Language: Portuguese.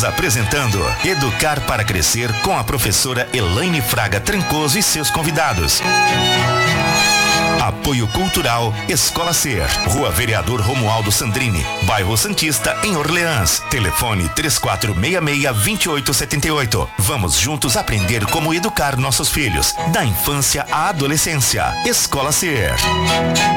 Estamos apresentando Educar para Crescer com a professora Elaine Fraga Trancoso e seus convidados. Apoio Cultural Escola Ser, Rua Vereador Romualdo Sandrini, Bairro Santista, em Orleans. Telefone 3466-2878. Vamos juntos aprender como educar nossos filhos, da infância à adolescência. Escola Ser.